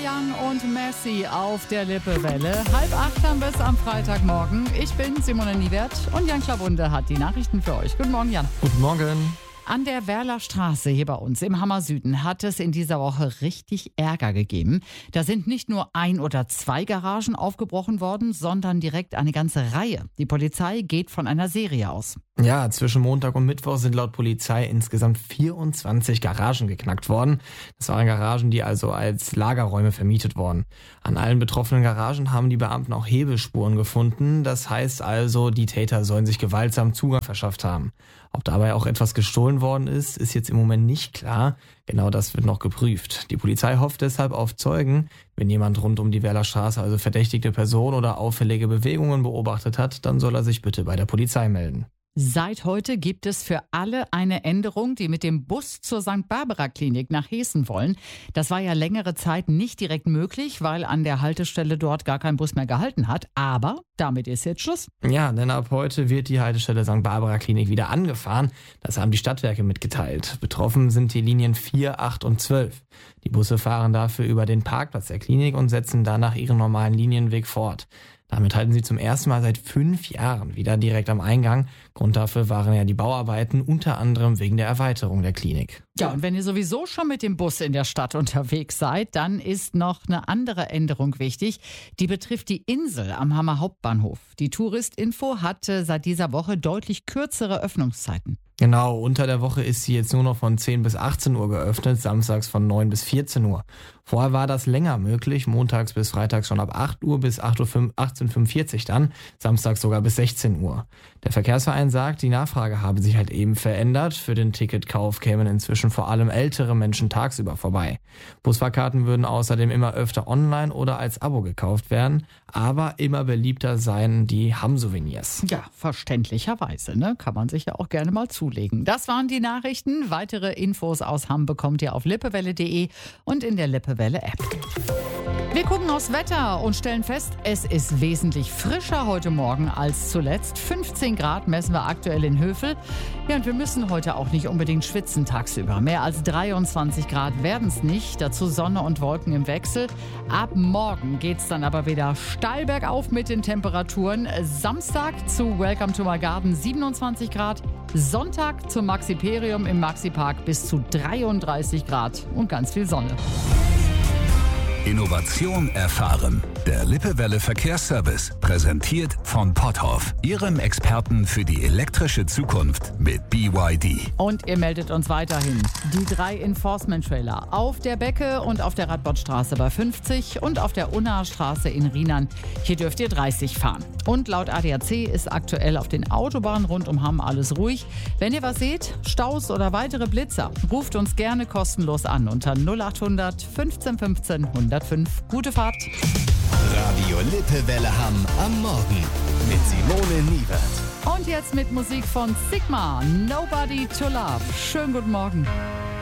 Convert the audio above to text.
Young und Messi auf der Lippewelle. 7:30 haben wir es am Freitagmorgen. Ich bin Simone Niewert und Jan Klawunde hat die Nachrichten für euch. Guten Morgen, Jan. Guten Morgen. An der Werler Straße hier bei uns im Hammer-Süden hat es in dieser Woche richtig Ärger gegeben. Da sind nicht nur 1 oder 2 Garagen aufgebrochen worden, sondern direkt eine ganze Reihe. Die Polizei geht von einer Serie aus. Ja, zwischen Montag und Mittwoch sind laut Polizei insgesamt 24 Garagen geknackt worden. Das waren Garagen, die also als Lagerräume vermietet wurden. An allen betroffenen Garagen haben die Beamten auch Hebelspuren gefunden. Das heißt also, die Täter sollen sich gewaltsam Zugang verschafft haben. Ob dabei auch etwas gestohlen worden ist, ist jetzt im Moment nicht klar. Genau das wird noch geprüft. Die Polizei hofft deshalb auf Zeugen. Wenn jemand rund um die Werler Straße also verdächtige Person oder auffällige Bewegungen beobachtet hat, dann soll er sich bitte bei der Polizei melden. Seit heute gibt es für alle eine Änderung, die mit dem Bus zur St. Barbara Klinik nach Hessen wollen. Das war ja längere Zeit nicht direkt möglich, weil an der Haltestelle dort gar kein Bus mehr gehalten hat. Aber damit ist jetzt Schluss. Ja, denn ab heute wird die Haltestelle St. Barbara Klinik wieder angefahren. Das haben die Stadtwerke mitgeteilt. Betroffen sind die Linien 4, 8 und 12. Die Busse fahren dafür über den Parkplatz der Klinik und setzen danach ihren normalen Linienweg fort. Damit halten sie zum ersten Mal seit 5 Jahren wieder direkt am Eingang. Grund dafür waren ja die Bauarbeiten, unter anderem wegen der Erweiterung der Klinik. Ja, und wenn ihr sowieso schon mit dem Bus in der Stadt unterwegs seid, dann ist noch eine andere Änderung wichtig. Die betrifft die Insel am Hammer Hauptbahnhof. Die Touristinfo hatte seit dieser Woche deutlich kürzere Öffnungszeiten. Genau, unter der Woche ist sie jetzt nur noch von 10 bis 18 Uhr geöffnet, samstags von 9 bis 14 Uhr. Vorher war das länger möglich, montags bis freitags schon ab 8 Uhr bis 18:45 Uhr dann, samstags sogar bis 16 Uhr. Der Verkehrsverein sagt, die Nachfrage habe sich halt eben verändert. Für den Ticketkauf kämen inzwischen vor allem ältere Menschen tagsüber vorbei. Busfahrkarten würden außerdem immer öfter online oder als Abo gekauft werden, aber immer beliebter seien die Hamm-Souvenirs. Ja, verständlicherweise, ne? Kann man sich ja auch gerne mal zulegen. Das waren die Nachrichten. Weitere Infos aus Hamm bekommt ihr auf lippewelle.de und in der Lippewelle-App. Wir gucken aufs Wetter und stellen fest, es ist wesentlich frischer heute Morgen als zuletzt. 15 Grad messen wir aktuell in Hövel. Ja, und wir müssen heute auch nicht unbedingt schwitzen tagsüber. Mehr als 23 Grad werden es nicht. Dazu Sonne und Wolken im Wechsel. Ab morgen geht es dann aber wieder steil bergauf mit den Temperaturen. Samstag zu Welcome to my Garden 27 Grad. Sonntag zum Maxiperium im Maxipark bis zu 33 Grad und ganz viel Sonne. Innovation erfahren. Der Lippewelle Verkehrsservice, präsentiert von Potthoff, Ihrem Experten für die elektrische Zukunft mit BYD. Und ihr meldet uns weiterhin. Die 3 Enforcement-Trailer auf der Becke und auf der Radbottstraße bei 50 und auf der Unnaher Straße in Rheinland. Hier dürft ihr 30 fahren. Und laut ADAC ist aktuell auf den Autobahnen rund um Hamm alles ruhig. Wenn ihr was seht, Staus oder weitere Blitzer, ruft uns gerne kostenlos an unter 0800 15 15 105. Gute Fahrt! Radio Lippewelle Hamm am Morgen mit Simone Niewert. Und jetzt mit Musik von Sigma, Nobody to Love. Schönen guten Morgen.